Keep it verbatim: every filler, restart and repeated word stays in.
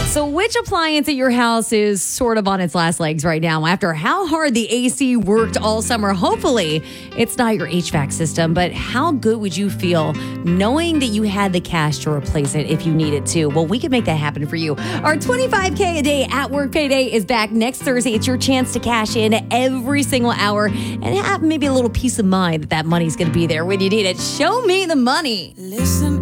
So which appliance at your house is sort of on its last legs right now after how hard the A C worked all summer? Hopefully, it's not your H V A C system, but how good would you feel knowing that you had the cash to replace it if you needed to? Well, we can make that happen for you. Our twenty-five K a day at work payday is back next Thursday. It's your chance to cash in every single hour and have maybe a little peace of mind that that money's going to be there when you need it. Show me the money. Listen.